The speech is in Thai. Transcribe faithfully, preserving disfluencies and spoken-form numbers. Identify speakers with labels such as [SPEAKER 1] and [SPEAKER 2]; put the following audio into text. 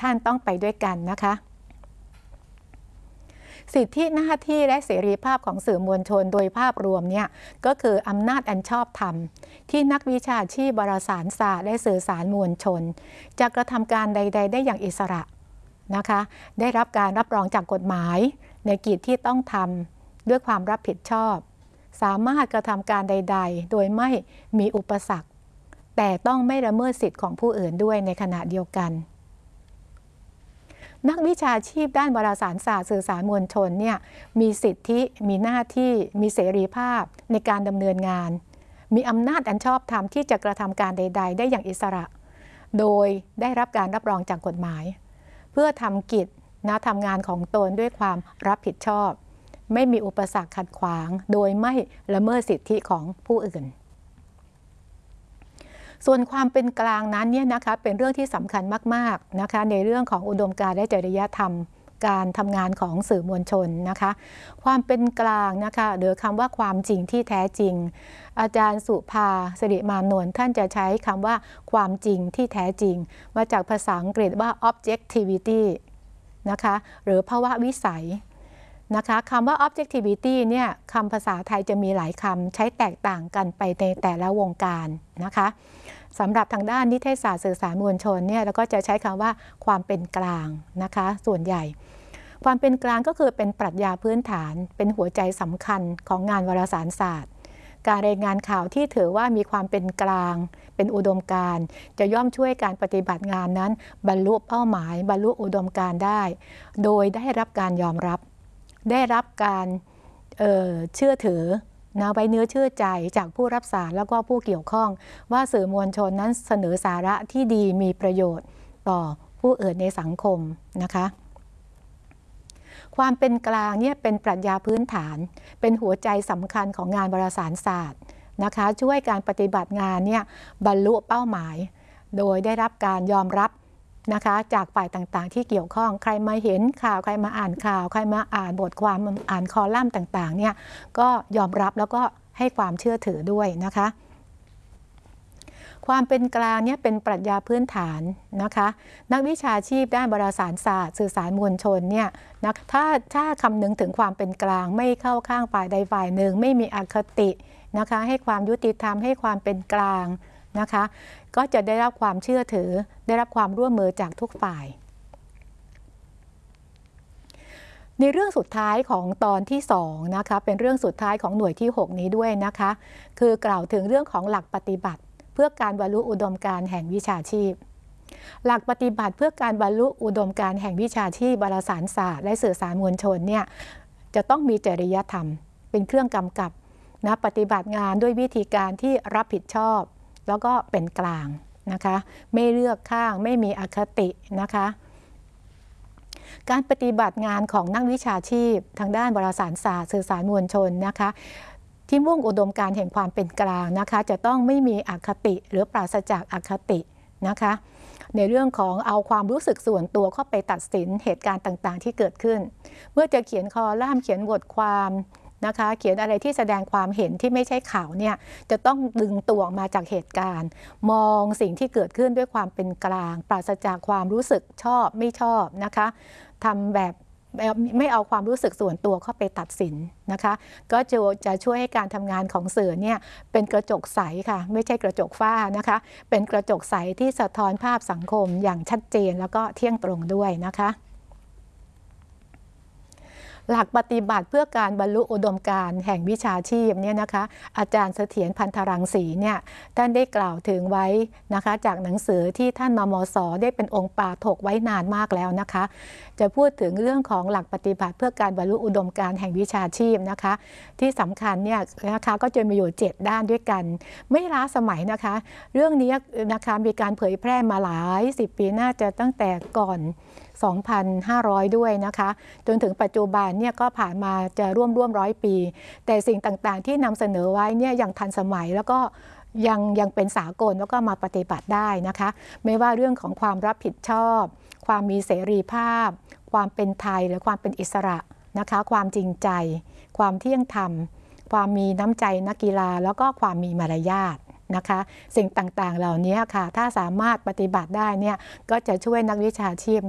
[SPEAKER 1] ท่านต้องไปด้วยกันนะคะสิทธิหน้าที่และเสรีภาพของสื่อมวลชนโดยภาพรวมเนี่ยก็คืออำนาจอันชอบธรรมที่นักวิชาชีพวารสารศาสตร์และสื่อสารมวลชนจะกระทำการใดๆได้อย่างอิสระนะคะได้รับการรับรองจากกฎหมายในกิจที่ต้องทำด้วยความรับผิดชอบสามารถกระทำการใดๆโดยไม่มีอุปสรรคแต่ต้องไม่ละเมิดสิทธิของผู้อื่นด้วยในขณะเดียวกันนักวิชาชีพด้านวารสารศาสตร์สื่อสารมวลชนเนี่ยมีสิทธิมีหน้าที่มีเสรีภาพในการดำเนินงานมีอำนาจอันชอบธรรมที่จะกระทำการใดๆได้อย่างอิสระโดยได้รับการรับรองจากกฎหมายเพื่อทำกิจนะทำงานของตนด้วยความรับผิดชอบไม่มีอุปสรรคขัดขวางโดยไม่ละเมิดสิทธิของผู้อื่นส่วนความเป็นกลางนั้นเนี่ยนะคะเป็นเรื่องที่สำคัญมากๆนะคะในเรื่องของอุดมการณ์และจริยธรรมการทำงานของสื่อมวลชนนะคะความเป็นกลางนะคะหรือคำว่าความจริงที่แท้จริงอาจารย์สุภาสิริมานนท์ท่านจะใช้คำว่าความจริงที่แท้จริงมาจากภาษาอังกฤษว่า objectivity นะคะหรือภาวะวิสัยนะคะคำว่า objectivity เนี่ยคำภาษาไทยจะมีหลายคำใช้แตกต่างกันไปในแต่ละวงการนะคะสำหรับทางด้านนิเทศศาสตร์สื่อสารมวลชนเนี่ยเราก็จะใช้คำว่าความเป็นกลางนะคะส่วนใหญ่ความเป็นกลางก็คือเป็นปรัชญาพื้นฐานเป็นหัวใจสำคัญของงานวารสารศาสตร์การรายงานข่าวที่ถือว่ามีความเป็นกลางเป็นอุดมการณ์จะย่อมช่วยการปฏิบัติงานนั้นบรรลุเป้าหมายบรรลุอุดมการณ์ได้โดยได้รับการยอมรับได้รับการเอ่อเชื่อถือนะไว้เนื้อเชื่อใจจากผู้รับสารแล้วก็ผู้เกี่ยวข้องว่าสื่อมวลชนนั้นเสนอสาระที่ดีมีประโยชน์ต่อผู้อื่นในสังคมนะคะความเป็นกลางเนี่ยเป็นปรัชญาพื้นฐานเป็นหัวใจสำคัญของงานวารสารศาสตร์นะคะช่วยการปฏิบัติงานเนี่ยบรรลุเป้าหมายโดยได้รับการยอมรับนะคะจากฝ่ายต่างๆที่เกี่ยวข้องใครมาเห็นข่าวใครมาอ่านข่าวใครมาอ่านบทความอ่านคอลัมน์ต่างๆเนี่ยก็ยอมรับแล้วก็ให้ความเชื่อถือด้วยนะคะความเป็นกลางเนี่ยเป็นปรัชญาพื้นฐานนะคะนักวิชาชีพด้านวารสารศาสตร์สื่อสารมวลชนเนี่ยนะถ้าถ้าคำนึงถึงความเป็นกลางไม่เข้าข้างฝ่ายใดฝ่ายหนึ่งไม่มีอคตินะคะให้ความยุติธรรมให้ความเป็นกลางนะคะก็จะได้รับความเชื่อถือได้รับความร่วมมือจากทุกฝ่ายในเรื่องสุดท้ายของตอนที่สองนะคะเป็นเรื่องสุดท้ายของหน่วยที่หกนี้ด้วยนะคะคือกล่าวถึงเรื่องของหลักปฏิบัติเพื่อการบรรลุอุดมการณ์แห่งวิชาชีพหลักปฏิบัติเพื่อการบรรลุอุดมการณ์แห่งวิชาชีพวารสารศาสตร์และสื่อสารมวลชนเนี่ยจะต้องมีจริยธรรมเป็นเครื่องกำกับนะปฏิบัติงานด้วยวิธีการที่รับผิดชอบแล้วก็เป็นกลางนะคะไม่เลือกข้างไม่มีอคตินะคะการปฏิบัติงานของนักวิชาชีพทางด้านวารสารศาสตร์สื่อสารมวลชนนะคะที่มุ่งอุดมการณ์แห่งความเป็นกลางนะคะจะต้องไม่มีอคติหรือปราศจากอคตินะคะในเรื่องของเอาความรู้สึกส่วนตัวเข้าไปตัดสินเหตุการณ์ต่างๆที่เกิดขึ้นเมื่อจะเขียนคอลัมน์เขียนบทความนะคะเขียนอะไรที่แสดงความเห็นที่ไม่ใช่ข่าวเนี่ยจะต้องดึงตัวออกมาจากเหตุการณ์มองสิ่งที่เกิดขึ้นด้วยความเป็นกลางปราศจากความรู้สึกชอบไม่ชอบนะคะทำแบบไม่เอาความรู้สึกส่วนตัวเข้าไปตัดสินนะคะก็จะจะช่วยให้การทำงานของสื่อเนี่ยเป็นกระจกใสค่ะไม่ใช่กระจกฝ้านะคะเป็นกระจกใสที่สะท้อนภาพสังคมอย่างชัดเจนแล้วก็เที่ยงตรงด้วยนะคะหลักปฏิบัติเพื่อการบรรลุอุดมการณ์แห่งวิชาชีพเนี่ยนะคะอาจารย์เสถียรพันธรังสีเนี่ยท่านได้กล่าวถึงไว้นะคะจากหนังสือที่ท่านนมส.ได้เป็นองค์ปาถกไว้นานมากแล้วนะคะจะพูดถึงเรื่องของหลักปฏิบัติเพื่อการบรรลุอุดมการณ์แห่งวิชาชีพนะคะที่สำคัญเนี่ยนะคะก็จะมีอยู่เจ็ดด้านด้วยกันไม่ล้าสมัยนะคะเรื่องนี้นะคะมีการเผยแพร่มาหลายสิบปีน่าจะตั้งแต่ก่อนสองพันห้าร้อยด้วยนะคะจนถึงปัจจุบันเนี่ยก็ผ่านมาจะร่วมร่วมร้อยปีแต่สิ่งต่างๆที่นำเสนอไว้เนี่ยยังทันสมัยแล้วก็ยังยังเป็นสากลแล้วก็มาปฏิบัติได้นะคะไม่ว่าเรื่องของความรับผิดชอบความมีเสรีภาพความเป็นไทยและความเป็นอิสระนะคะความจริงใจความเที่ยงธรรมความมีน้ำใจนักกีฬาแล้วก็ความมีมารยาทนะคะสิ่งต่างๆเหล่านี้ค่ะถ้าสามารถปฏิบัติได้เนี่ยก็จะช่วยนักวิชาชีพ